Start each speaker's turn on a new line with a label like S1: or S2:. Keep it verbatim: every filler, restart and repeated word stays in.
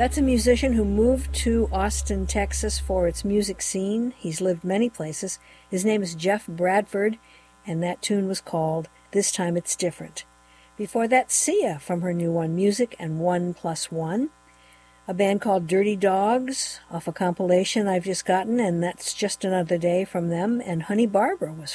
S1: That's a musician who moved to Austin, Texas for its music scene. He's lived many places. His name is Jeff Bradford, and that tune was called This Time It's Different. Before that, Sia from her new one, Music and One Plus One. A band called Dirty Dogs off a compilation I've just gotten, and that's Just Another Day from them. And Honey Barbara was